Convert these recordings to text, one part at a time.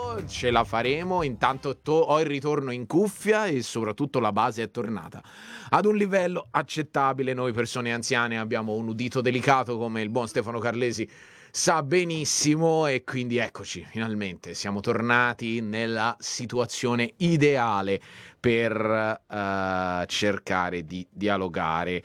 però ce la faremo. Intanto ho il ritorno in cuffia e soprattutto la base è tornata ad un livello accettabile. Noi persone anziane abbiamo un udito delicato, come il buon Stefano Carlesi sa benissimo, e quindi eccoci, finalmente siamo tornati nella situazione ideale per cercare di dialogare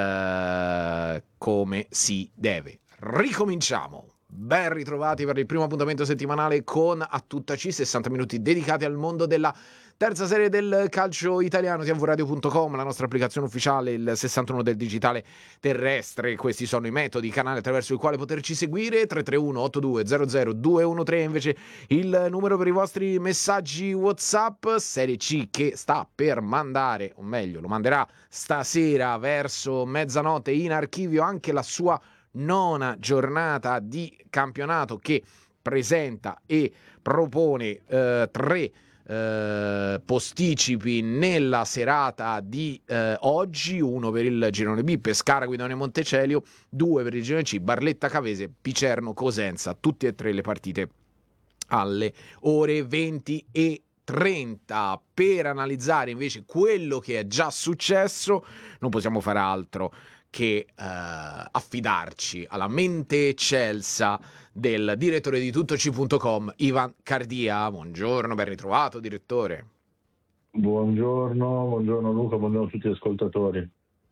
come si deve. Ricominciamo. Ben ritrovati per il primo appuntamento settimanale con A Tutta C, 60 minuti dedicati al mondo della terza serie del calcio italiano. tvradio.com, la nostra applicazione ufficiale, il 61 del digitale terrestre. Questi sono i metodi, i canali attraverso il quale poterci seguire. 331 8200 213 invece il numero per i vostri messaggi WhatsApp. Serie C che sta per mandare, o meglio lo manderà stasera verso mezzanotte in archivio anche la sua nona giornata di campionato, che presenta e propone tre posticipi nella serata di oggi: uno per il girone B, Pescara, Guidone, Montecelio; due per il girone C, Barletta, Cavese, Picerno, Cosenza. Tutte e tre le partite alle ore 20:30. Per analizzare invece quello che è già successo non possiamo fare altro che affidarci alla mente eccelsa del direttore di tuttoc.com, Ivan Cardia. Buongiorno, ben ritrovato direttore. Buongiorno Luca, buongiorno a tutti gli ascoltatori.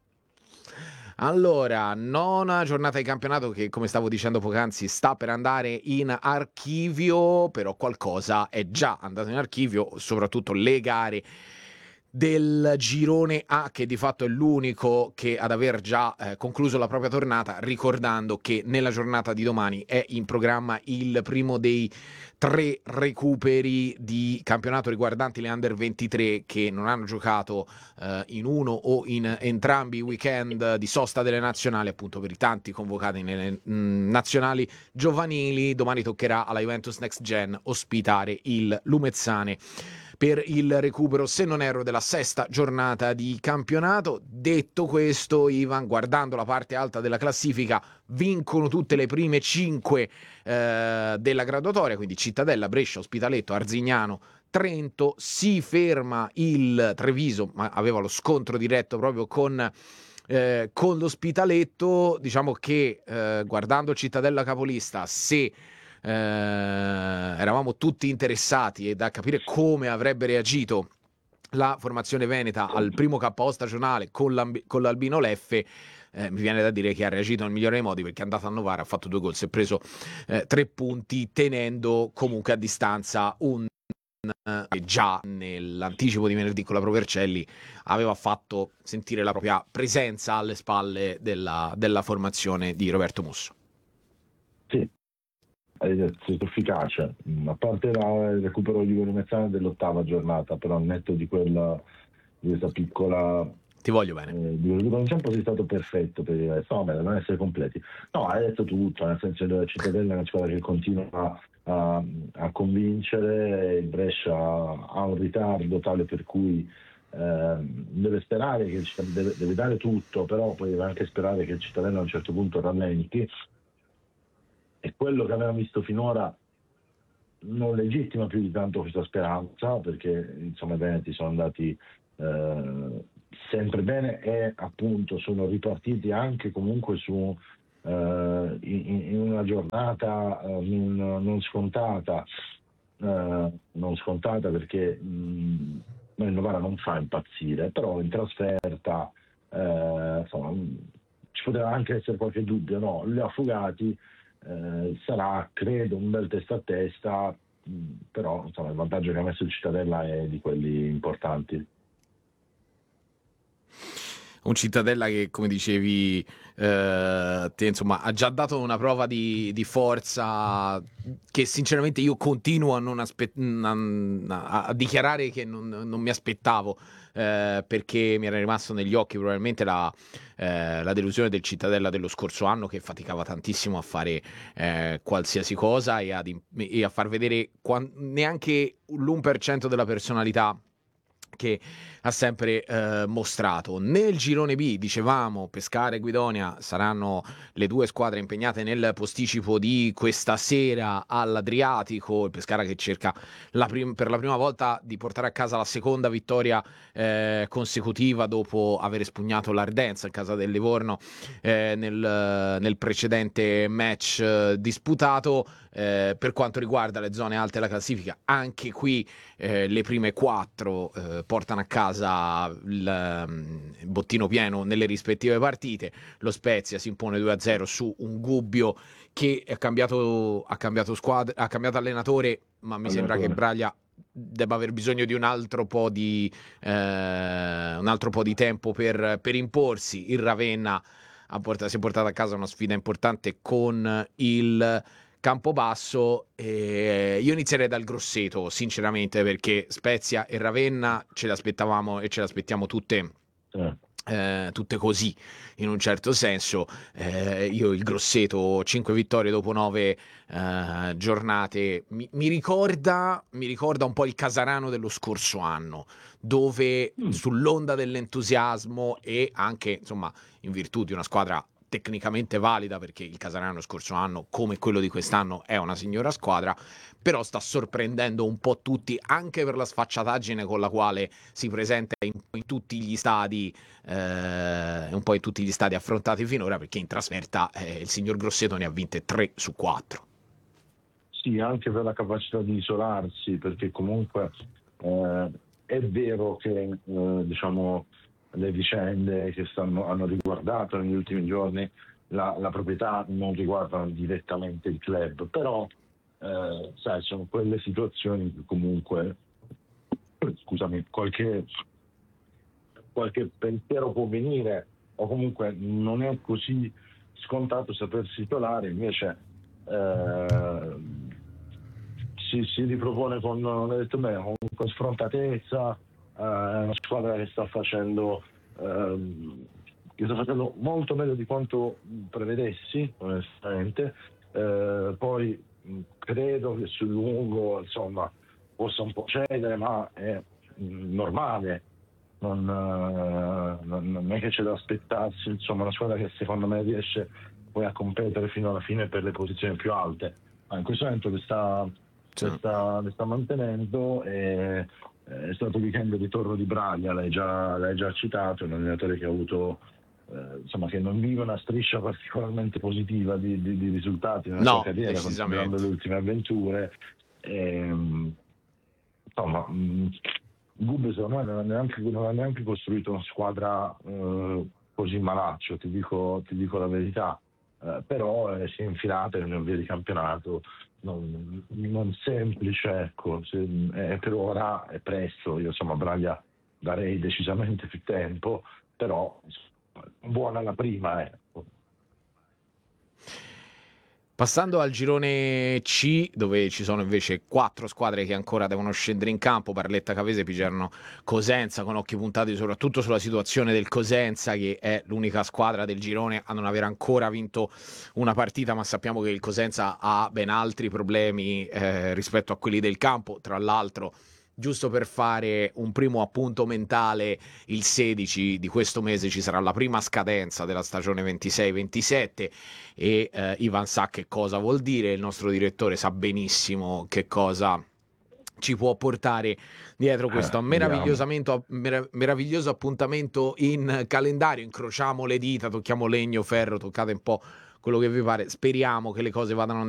Allora, nona giornata di campionato che, come stavo dicendo poc'anzi, sta per andare in archivio, però qualcosa è già andato in archivio, soprattutto le gare del girone A, che di fatto è l'unico che ad aver già concluso la propria tornata, ricordando che nella giornata di domani è in programma il primo dei tre recuperi di campionato riguardanti le Under 23 che non hanno giocato in uno o in entrambi i weekend di sosta delle nazionali, appunto per i tanti convocati nelle nazionali giovanili. Domani toccherà alla Juventus Next Gen ospitare il Lumezzane per il recupero, se non erro, della sesta giornata di campionato. Detto questo, Ivan, guardando la parte alta della classifica, vincono tutte le prime 5 della graduatoria, quindi Cittadella, Brescia, Ospitaletto, Arzignano, Trento. Si ferma il Treviso, ma aveva lo scontro diretto proprio con l'Ospitaletto. Diciamo che guardando Cittadella capolista, se eravamo tutti interessati e da capire come avrebbe reagito la formazione veneta al primo KO stagionale con l'Albino Leffe, mi viene da dire che ha reagito nel migliore dei modi, perché è andato a Novara, ha fatto 2 gol, si è preso 3 punti, tenendo comunque a distanza un che già nell'anticipo di venerdì con la Provercelli aveva fatto sentire la propria presenza alle spalle della formazione di Roberto Musso. Sì, è stato efficace, a parte il recupero di Lumezzane dell'8ª giornata, però al netto di questa piccola... Ti voglio bene. Il tempo è stato perfetto per dire, non essere completi. No, hai detto tutto, nel senso che la Cittadella è una squadra che continua a convincere. Il Brescia ha un ritardo tale per cui deve sperare che deve dare tutto, però poi deve anche sperare che il Cittadella a un certo punto rallenti, e quello che avevamo visto finora non legittima più di tanto questa speranza, perché insomma i Veneti sono andati sempre bene e appunto sono ripartiti anche comunque su in una giornata non scontata, perché il Novara non fa impazzire, però in trasferta insomma ci poteva anche essere qualche dubbio, no? Li ha fugati. Sarà credo un bel testa a testa, però insomma il vantaggio che ha messo il Cittadella è di quelli importanti. Un Cittadella che, come dicevi te, insomma, ha già dato una prova di forza che sinceramente io continuo a non a dichiarare che non mi aspettavo, perché mi era rimasto negli occhi probabilmente la delusione del Cittadella dello scorso anno, che faticava tantissimo a fare qualsiasi cosa e a far vedere neanche l'1% della personalità che ha sempre mostrato. Nel girone B, dicevamo, Pescara e Guidonia saranno le due squadre impegnate nel posticipo di questa sera all'Adriatico. Il Pescara che cerca per la prima volta di portare a casa la seconda vittoria consecutiva dopo aver espugnato l'Ardenza in casa del Livorno nel precedente match disputato. Per quanto riguarda le zone alte della classifica, anche qui le prime 4 portano a casa il bottino pieno nelle rispettive partite. Lo Spezia si impone 2-0 su un Gubbio che ha cambiato allenatore, ma mi sembra che Braglia debba aver bisogno di un altro po' di tempo per imporsi. Il Ravenna si è portato a casa una sfida importante con il Campobasso. Io inizierei dal Grosseto, sinceramente, perché Spezia e Ravenna ce l'aspettavamo e ce l'aspettiamo tutte così, in un certo senso. Io il Grosseto, 5 vittorie dopo 9 giornate, mi ricorda un po' il Casarano dello scorso anno, dove sull'onda dell'entusiasmo e anche, insomma, in virtù di una squadra tecnicamente valida, perché il Casarano scorso anno, come quello di quest'anno, è una signora squadra, però sta sorprendendo un po' tutti, anche per la sfacciataggine con la quale si presenta in tutti gli stadi, un po' in tutti gli stadi affrontati finora, perché in trasferta il signor Grosseto ne ha vinte 3 su 4. Sì, anche per la capacità di isolarsi, perché comunque è vero che diciamo le vicende che hanno riguardato negli ultimi giorni la proprietà non riguardano direttamente il club, però sai, sono quelle situazioni che comunque, scusami, qualche pensiero può venire, o comunque non è così scontato sapersi titolare. Invece si ripropone con sfrontatezza. È una squadra che sta facendo molto meglio di quanto prevedessi, onestamente. Poi credo che sul lungo, insomma, possa un po' cedere, ma è normale. Non è che c'è da aspettarsi, insomma, una squadra che secondo me riesce poi a competere fino alla fine per le posizioni più alte. Ma in questo momento le sta mantenendo. È stato il weekend di ritorno di Braglia, l'hai già citato, un allenatore che ha avuto insomma, che non vive una striscia particolarmente positiva di risultati nella sua carriera, considerando le ultime avventure. Insomma, Gubbio secondo me non ha neanche costruito una squadra così malaccio, ti dico la verità. Però si è infilata in una via di campionato non semplice, ecco. Per ora è presto. Io insomma Braglia darei decisamente più tempo, però buona la prima, ecco. Passando al girone C, dove ci sono invece 4 squadre che ancora devono scendere in campo, Barletta, Cavese, Picerno, Cosenza, con occhi puntati soprattutto sulla situazione del Cosenza, che è l'unica squadra del girone a non aver ancora vinto una partita, ma sappiamo che il Cosenza ha ben altri problemi rispetto a quelli del campo. Tra l'altro, giusto per fare un primo appunto mentale, il 16 di questo mese ci sarà la prima scadenza della stagione 26-27 e Ivan sa che cosa vuol dire, il nostro direttore sa benissimo che cosa ci può portare dietro questo meraviglioso appuntamento in calendario. Incrociamo le dita, tocchiamo legno, ferro, toccate un po' quello che vi pare, speriamo che le cose vadano